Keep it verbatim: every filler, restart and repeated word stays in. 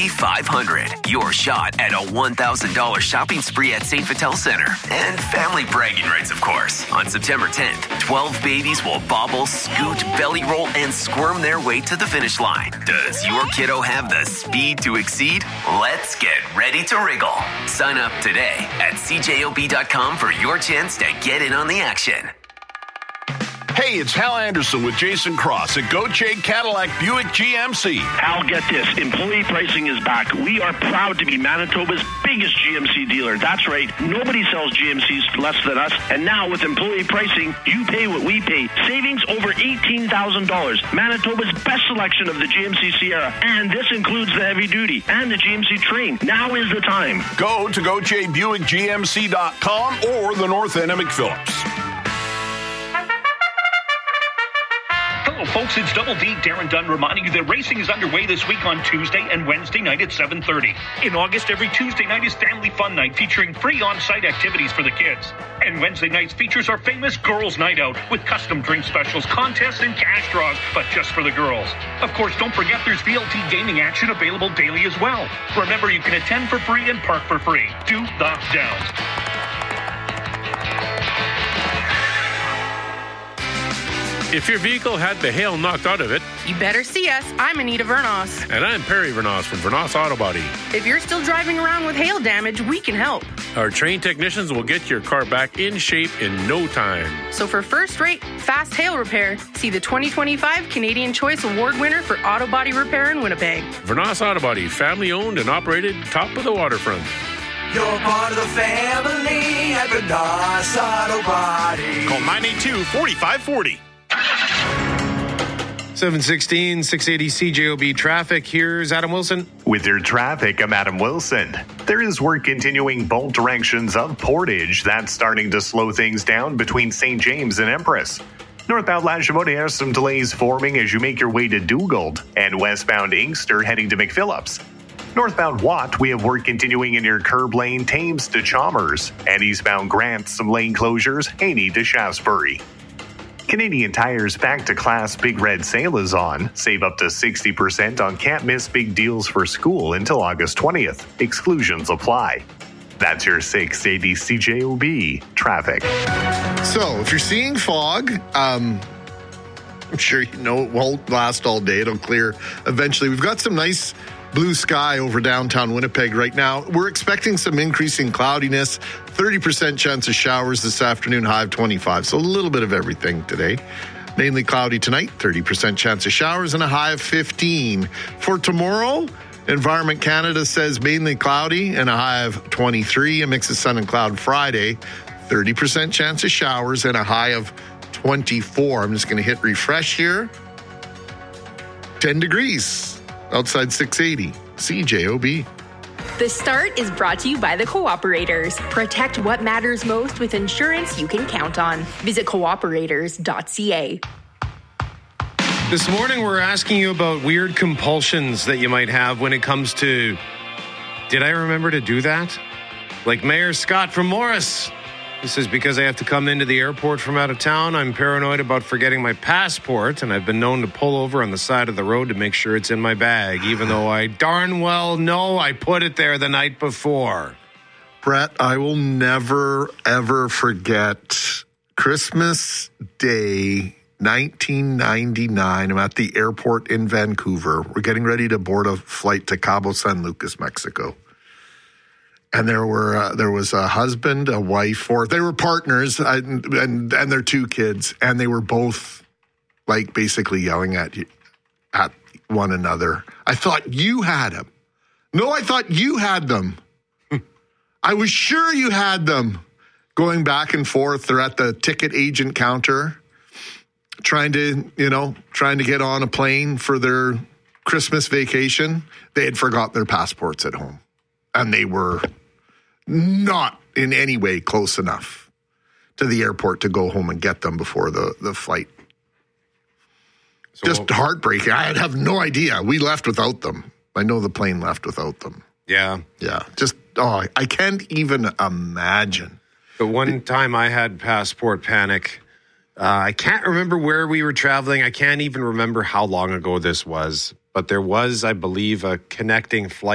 five hundred. Your shot at a one thousand dollars shopping spree at Saint Vital Center. And family bragging rights, of course. On September tenth, twelve babies will bobble, scoot, belly roll, and squirm their way to the finish line. Does your kiddo have the speed to exceed? Let's get ready to wriggle. Sign up today at C J O B dot com for your chance to get in on the action. Hey, it's Hal Anderson with Jason Cross at Gauthier Cadillac Buick G M C. Hal, get this. Employee pricing is back. We are proud to be Manitoba's biggest G M C dealer. That's right. Nobody sells G M Cs less than us. And now with employee pricing, you pay what we pay. Savings over eighteen thousand dollars. Manitoba's best selection of the G M C Sierra. And this includes the heavy duty and the G M C Train. Now is the time. Go to Gauthier Buick G M C dot com or the North End of McPhillips. Hello, folks. It's Double D, Darren Dunn, reminding you that racing is underway this week on Tuesday and Wednesday night at seven thirty. In August, every Tuesday night is Family Fun Night, featuring free on-site activities for the kids. And Wednesday night's features our famous Girls' Night Out, with custom drink specials, contests, and cash draws, but just for the girls. Of course, don't forget there's V L T gaming action available daily as well. Remember, you can attend for free and park for free. Do the Downs. If your vehicle had the hail knocked out of it, you better see us. I'm Anita Vernos. And I'm Perry Vernos from Vernos Auto Body. If you're still driving around with hail damage, we can help. Our trained technicians will get your car back in shape in no time. So for first-rate, fast hail repair, see the twenty twenty-five Canadian Choice Award winner for auto body repair in Winnipeg. Vernos Auto Body, family-owned and operated, top of the waterfront. You're part of the family at Vernos Auto Body. Call nine eight two, four five four zero. seven sixteen, six eighty C J O B traffic. Here's Adam Wilson. With your traffic, I'm Adam Wilson. There is work continuing both directions of Portage. That's starting to slow things down between Saint James and Empress. Northbound Lachapelle, some delays forming as you make your way to Dugald. And westbound Inkster heading to McPhillips. Northbound Watt, we have work continuing in your curb lane, Thames to Chalmers. And eastbound Grant, some lane closures, Haney to Shaftesbury. Canadian Tire's Back to Class Big Red Sale is on. Save up to sixty percent on can't miss big deals for school until August twentieth. Exclusions apply. That's your six eighty C J O B traffic. So, if you're seeing fog, um, I'm sure you know it won't last all day. It'll clear eventually. We've got some nice blue sky over downtown Winnipeg right now. We're expecting some increasing cloudiness, thirty percent chance of showers this afternoon, high of twenty-five. So a little bit of everything today. Mainly cloudy tonight, thirty percent chance of showers and a high of fifteen. For tomorrow, Environment Canada says mainly cloudy and a high of twenty-three. A mix of sun and cloud Friday, thirty percent chance of showers and a high of twenty-four. I'm just going to hit refresh here. ten degrees. Outside six eighty, C J O B. The Start is brought to you by the Cooperators. Protect what matters most with insurance you can count on. Visit cooperators dot c a. This morning, we're asking you about weird compulsions that you might have when it comes to, did I remember to do that? Like Mayor Scott from Morris. This is because I have to come into the airport from out of town. I'm paranoid about forgetting my passport, and I've been known to pull over on the side of the road to make sure it's in my bag, even though I darn well know I put it there the night before. Brett, I will never, ever forget Christmas Day, nineteen ninety-nine. I'm at the airport in Vancouver. We're getting ready to board a flight to Cabo San Lucas, Mexico. And there were uh, there was a husband, a wife, or they were partners, uh, and, and and their two kids, and they were both like basically yelling at you, at one another. I thought you had them. No, I thought you had them. I was sure you had them. Going back and forth, they're at the ticket agent counter, trying to you know trying to get on a plane for their Christmas vacation. They had forgot their passports at home, and they were not in any way close enough to the airport to go home and get them before the, the flight. So Just heartbreaking. I have no idea. We left without them. I know the plane left without them. Yeah. Yeah. Just, oh, I can't even imagine. The one time I had passport panic, uh, I can't remember where we were traveling. I can't even remember how long ago this was. But there was, I believe, a connecting flight